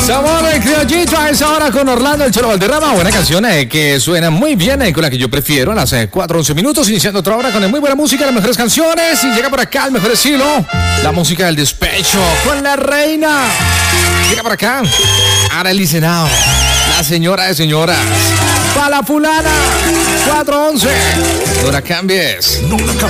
Sabor de criollito a esa hora con Orlando el Cholo Valderrama. Buena canción que suena muy bien, con la que yo prefiero. A las 4:11 minutos, iniciando otra hora con muy buena música, las mejores canciones. Y llega por acá el mejor estilo, la música del despecho con la reina. Llega por acá Arely Senao, la señora de señoras. Pa' la fulana, 4:11. No la cambies.